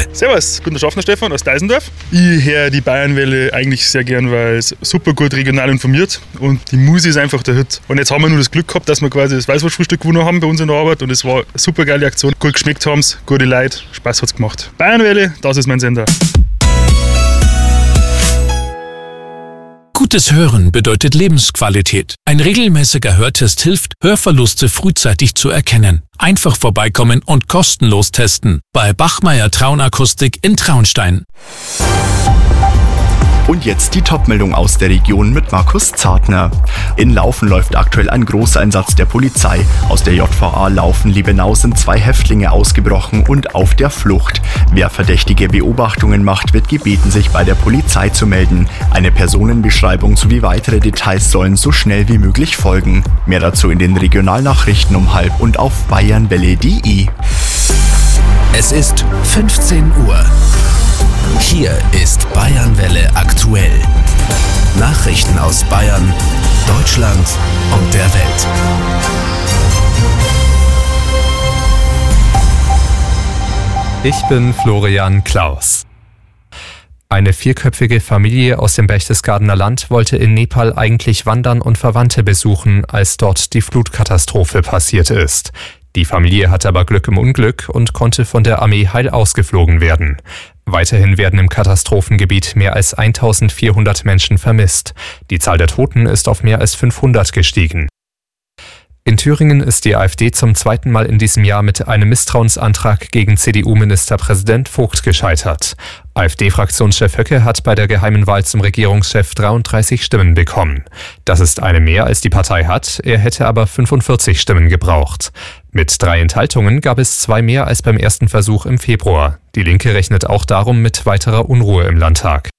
Servus, ich bin der Schaffner Stefan aus Deisendorf. Ich höre die Bayernwelle eigentlich sehr gern, weil es super gut regional informiert und die Musik ist einfach der Hit. Und jetzt haben wir nur das Glück gehabt, dass wir quasi das Weißwurstfrühstück gewonnen haben bei uns in der Arbeit und es war eine super geile Aktion. Gut geschmeckt haben es, gute Leute, Spaß hat's gemacht. Bayernwelle, das ist mein Sender. Gutes Hören bedeutet Lebensqualität. Ein regelmäßiger Hörtest hilft, Hörverluste frühzeitig zu erkennen. Einfach vorbeikommen und kostenlos testen. Bei Bachmeier Traunakustik in Traunstein. Und jetzt die Top-Meldung aus der Region mit Markus Zartner. In Laufen läuft aktuell ein Großeinsatz der Polizei. Aus der JVA Laufen-Liebenau sind 2 Häftlinge ausgebrochen und auf der Flucht. Wer verdächtige Beobachtungen macht, wird gebeten, sich bei der Polizei zu melden. Eine Personenbeschreibung sowie weitere Details sollen so schnell wie möglich folgen. Mehr dazu in den Regionalnachrichten um 12:30 und auf bayernwelle.de. Es ist 15 Uhr. Hier ist Bayernwelle aktuell. Nachrichten aus Bayern, Deutschland und der Welt. Ich bin Florian Klaus. Eine 4-köpfige Familie aus dem Berchtesgadener Land wollte in Nepal eigentlich wandern und Verwandte besuchen, als dort die Flutkatastrophe passiert ist. Die Familie hatte aber Glück im Unglück und konnte von der Armee heil ausgeflogen werden. Weiterhin werden im Katastrophengebiet mehr als 1400 Menschen vermisst. Die Zahl der Toten ist auf mehr als 500 gestiegen. In Thüringen ist die AfD zum 2. Mal in diesem Jahr mit einem Misstrauensantrag gegen CDU-Ministerpräsident Vogt gescheitert. AfD-Fraktionschef Höcke hat bei der geheimen Wahl zum Regierungschef 33 Stimmen bekommen. Das ist eine mehr, als die Partei hat, er hätte aber 45 Stimmen gebraucht. Mit 3 Enthaltungen gab es 2 mehr als beim ersten Versuch im Februar. Die Linke rechnet auch darum mit weiterer Unruhe im Landtag.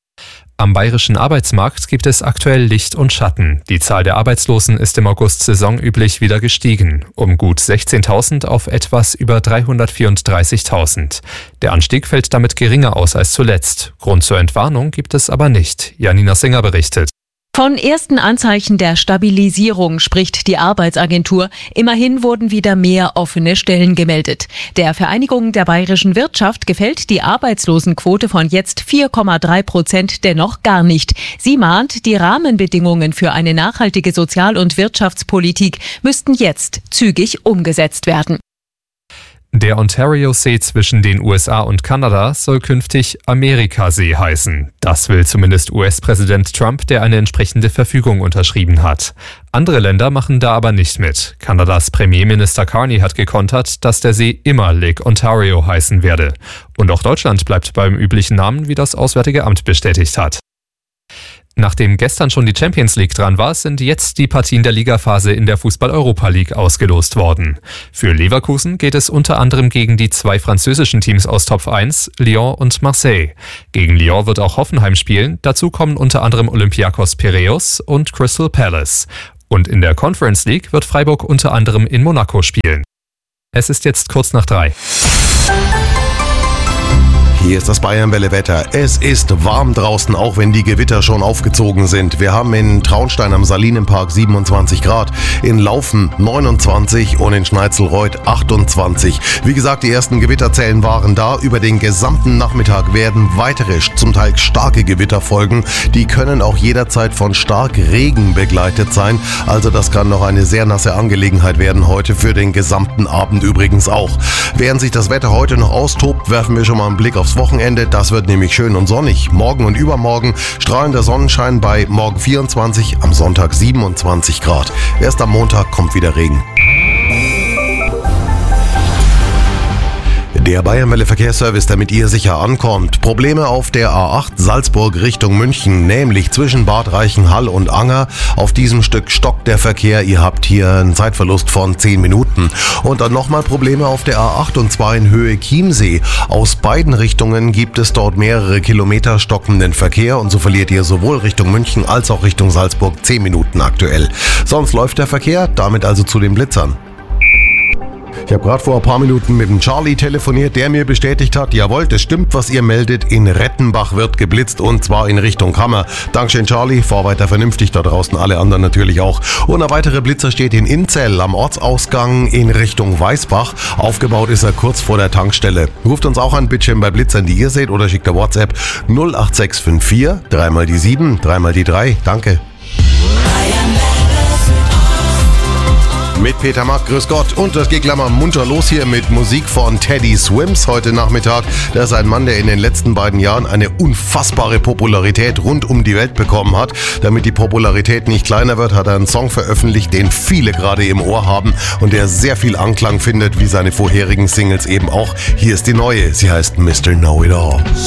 Am bayerischen Arbeitsmarkt gibt es aktuell Licht und Schatten. Die Zahl der Arbeitslosen ist im August saisonüblich wieder gestiegen, um gut 16.000 auf etwas über 334.000. Der Anstieg fällt damit geringer aus als zuletzt. Grund zur Entwarnung gibt es aber nicht. Janina Singer berichtet. Von ersten Anzeichen der Stabilisierung spricht die Arbeitsagentur. Immerhin wurden wieder mehr offene Stellen gemeldet. Der Vereinigung der bayerischen Wirtschaft gefällt die Arbeitslosenquote von jetzt 4,3% dennoch gar nicht. Sie mahnt, die Rahmenbedingungen für eine nachhaltige Sozial- und Wirtschaftspolitik müssten jetzt zügig umgesetzt werden. Der Ontario-See zwischen den USA und Kanada soll künftig Amerikasee heißen. Das will zumindest US-Präsident Trump, der eine entsprechende Verfügung unterschrieben hat. Andere Länder machen da aber nicht mit. Kanadas Premierminister Carney hat gekontert, dass der See immer Lake Ontario heißen werde. Und auch Deutschland bleibt beim üblichen Namen, wie das Auswärtige Amt bestätigt hat. Nachdem gestern schon die Champions League dran war, sind jetzt die Partien der Ligaphase in der Fußball-Europa League ausgelost worden. Für Leverkusen geht es unter anderem gegen die 2 französischen Teams aus Top 1, Lyon und Marseille. Gegen Lyon wird auch Hoffenheim spielen, dazu kommen unter anderem Olympiakos Piräus und Crystal Palace. Und in der Conference League wird Freiburg unter anderem in Monaco spielen. Es ist jetzt kurz nach 3. Hier ist das Bayernwelle-Wetter. Es ist warm draußen, auch wenn die Gewitter schon aufgezogen sind. Wir haben in Traunstein am Salinenpark 27 Grad, in Laufen 29 und in Schneitzelreuth 28. Wie gesagt, die ersten Gewitterzellen waren da. Über den gesamten Nachmittag werden weitere, zum Teil starke Gewitter folgen. Die können auch jederzeit von stark Regen begleitet sein. Also das kann noch eine sehr nasse Angelegenheit werden heute, für den gesamten Abend übrigens auch. Während sich das Wetter heute noch austobt, werfen wir schon mal einen Blick aufs Wochenende. Das wird nämlich schön und sonnig. Morgen und übermorgen strahlender Sonnenschein bei morgen 24, am Sonntag 27 Grad. Erst am Montag kommt wieder Regen. Der Bayernwelle Verkehrsservice, damit ihr sicher ankommt. Probleme auf der A8 Salzburg Richtung München, nämlich zwischen Bad Reichenhall und Anger. Auf diesem Stück stockt der Verkehr. Ihr habt hier einen Zeitverlust von 10 Minuten. Und dann nochmal Probleme auf der A8 und zwar in Höhe Chiemsee. Aus beiden Richtungen gibt es dort mehrere Kilometer stockenden Verkehr und so verliert ihr sowohl Richtung München als auch Richtung Salzburg 10 Minuten aktuell. Sonst läuft der Verkehr, damit also zu den Blitzern. Ich habe gerade vor ein paar Minuten mit dem Charlie telefoniert, der mir bestätigt hat, jawohl, das stimmt, was ihr meldet, in Rettenbach wird geblitzt und zwar in Richtung Kammer. Dankeschön, Charlie, fahr weiter vernünftig da draußen, alle anderen natürlich auch. Und ein weiterer Blitzer steht in Inzell am Ortsausgang in Richtung Weißbach. Aufgebaut ist er kurz vor der Tankstelle. Ruft uns auch an, bitte bei Blitzern, die ihr seht, oder schickt der WhatsApp 08654 3 mal die 7, 3 mal die 3. Danke. Mit Peter Mack, grüß Gott. Und das geht gleich mal munter los hier mit Musik von Teddy Swims heute Nachmittag. Das ist ein Mann, der in den letzten beiden Jahren eine unfassbare Popularität rund um die Welt bekommen hat. Damit die Popularität nicht kleiner wird, hat er einen Song veröffentlicht, den viele gerade im Ohr haben und der sehr viel Anklang findet, wie seine vorherigen Singles eben auch. Hier ist die neue, sie heißt Mr. Know-It-All.